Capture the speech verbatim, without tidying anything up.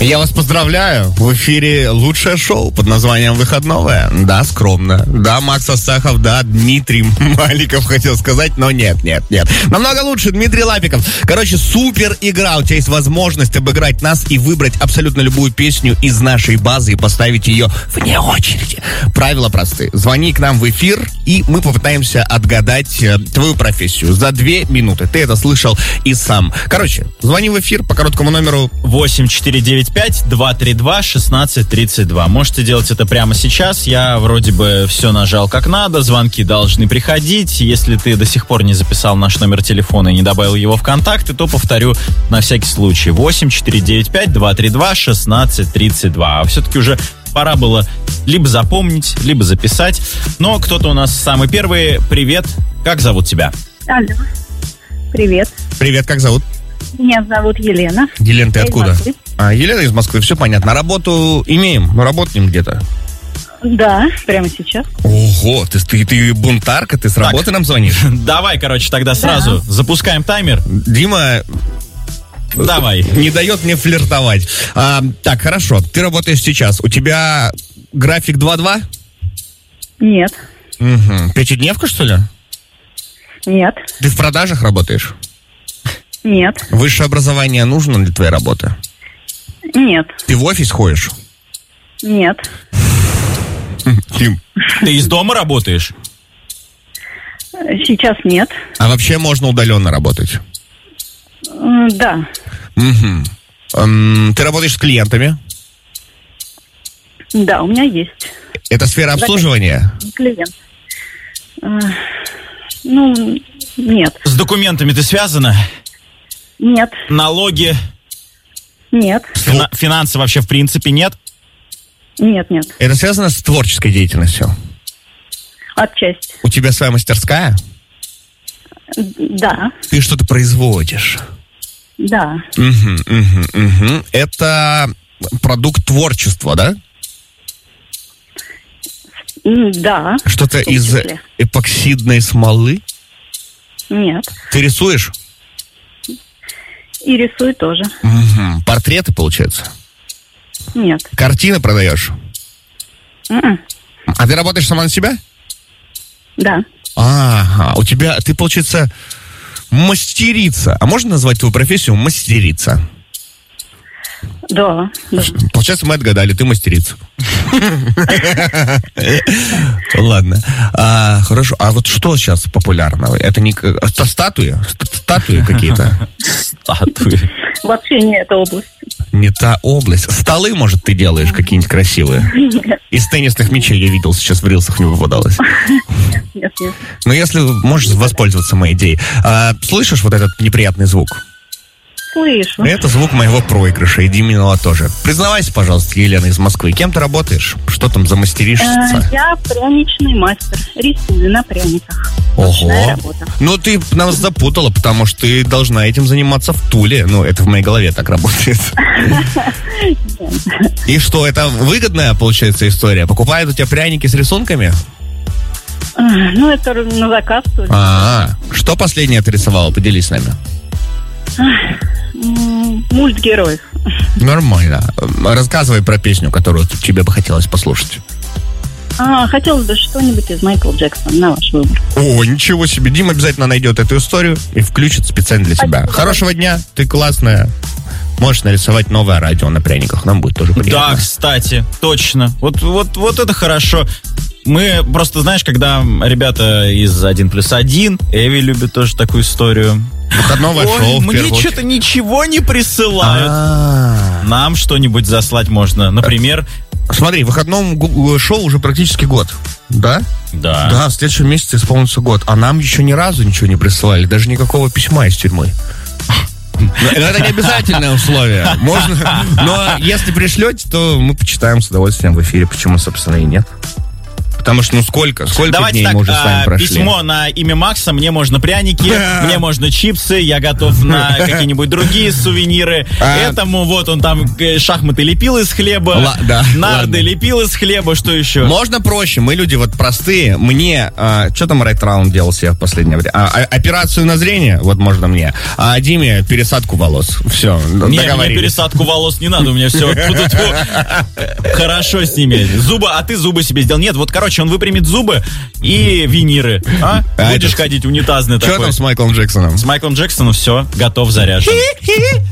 Я вас поздравляю. В эфире лучшее шоу под названием «Выходное». Да, скромно. Да, Макс Астахов, да, Дмитрий Маликов хотел сказать, но нет, нет, нет. Намного лучше Дмитрий Лапиков. Короче, супер игра. У тебя есть возможность обыграть нас и выбрать абсолютно любую песню из нашей базы и поставить ее вне очереди. Правила просты. Звони к нам в эфир, и мы попытаемся отгадать э, твою профессию за две минуты. Ты это слышал и сам. Короче, звони в эфир по короткому номеру восемь четыре девять пять два три два шестнадцать тридцать два. Можете делать это прямо сейчас. Я вроде бы все нажал как надо. Звонки должны приходить. Если ты до сих пор не записал наш номер телефона и не добавил его в контакты, то повторю на всякий случай. восемь четыре девять пять два три два шестнадцать тридцать два. А все-таки уже пора было либо запомнить, либо записать. Но кто-то у нас самый первый. Привет. Как зовут тебя? Алло. Привет. Привет, как зовут? Меня зовут Елена. Елена, ты Я откуда? А, Елена из Москвы, все понятно. Работу имеем, работаем где-то. Да, прямо сейчас. Ого, ты, ты, ты бунтарка, ты с Так. работы нам звонишь? Давай, короче, тогда сразу запускаем таймер. Дима Давай. не дает мне флиртовать. А, так, хорошо, ты работаешь сейчас. У тебя график два-два? Нет. Угу. Пятидневка, что ли? Нет. Ты в продажах работаешь? Нет. Высшее образование нужно для твоей работы? Нет. Ты в офис ходишь? Нет. Дим. Ты из дома работаешь? Сейчас нет. А вообще можно удаленно работать? М, Да. Угу. Эм, ты работаешь с клиентами? Да, у меня есть Это сфера обслуживания? клиент. Э, Ну, нет. С документами ты связана? Нет. Налоги, Нет. фина- финансы вообще в принципе нет? Нет, нет. Это связано с творческой деятельностью? Отчасти. У тебя своя мастерская? Да. Ты что-то производишь? Да. Угу, угу, угу. Это продукт творчества, да? М, Да. Что-то В том из числе. эпоксидной смолы? Нет. Ты рисуешь? И рисую тоже. Угу. Портреты, получается? Нет. Картины продаешь? М-м. А ты работаешь сама на себя? Да. Ага, у тебя, ты, получается, мастерица. А можно назвать твою профессию мастерица? Да. Да. Получается, мы отгадали, ты мастерица. Ладно. А, хорошо. А вот что сейчас популярного? Это не к- это статуи? Ст- Статуи какие-то? Статуи. Вообще не эта область. Не та область. Столы, может, ты делаешь какие-нибудь красивые? Нет, Из теннисных мячей я видел, сейчас в рилсах не попадалось. нет, нет. Но если можешь воспользоваться моей идеей. А, слышишь вот этот неприятный звук? Слышу. Это звук моего проигрыша, и Диминого тоже. Признавайся, пожалуйста, Елена из Москвы, кем ты работаешь? Что там замастеришься? Э, Я пряничный мастер. Рисую на пряниках. Ручная Ого. работа. Ну, ты нас запутала, потому что ты должна этим заниматься в Туле. Ну, это в моей голове так работает. И что, это выгодная, получается, история? Покупают у тебя пряники с рисунками? Э, Ну, это на заказ. то ли. А, что последнее ты рисовала? Поделись с нами. М, Мульт героев. Нормально. Рассказывай про песню, которую тебе бы хотелось послушать. А, хотелось бы что-нибудь из Майкла Джексона, на ваш выбор. О, ничего себе. Дим обязательно найдет эту историю и включит специально для себя. Спасибо. Хорошего дня, ты классная. Можешь нарисовать новое радио на пряниках, нам будет тоже приятно. Да, кстати, точно. Вот, вот, вот это хорошо. Мы просто, знаешь, когда ребята из один плюс один, Эви любит тоже такую историю. Выходное Ой, шоу в мне первую что-то очередь. ничего не присылают. А. Нам что-нибудь заслать можно. Например, Смотри, в выходном гу- шоу уже практически год. Да? да. Да, в следующем месяце исполнится год. А нам еще ни разу ничего не присылали. Даже никакого письма из тюрьмы. Но это не обязательное условие. Можно, но если пришлете, то мы почитаем с удовольствием в эфире. Почему, собственно, и нет. Потому что, ну, сколько, сколько Давайте дней так, мы уже с вами а, прошли? письмо на имя Макса. Мне можно пряники, мне можно чипсы, я готов на какие-нибудь другие сувениры. А. Этому вот он там э, шахматы лепил из хлеба, Ла- да, нарды ладно. лепил из хлеба, что еще? Можно проще, мы люди вот простые. Мне, а, что там Райт Раунд делал себе в последнее время? А, а- операцию на зрение, вот можно мне. А Диме пересадку волос. Все, Не, мне договорились. пересадку волос не надо, у меня все хорошо с ними. Зубы, а ты зубы себе сделал? Нет, вот, короче, он выпрямит зубы и виниры. А? А Будешь этот- ходить унитазный Что такой. там с Майклом Джексоном? С Майклом Джексоном все, готов, заряжен.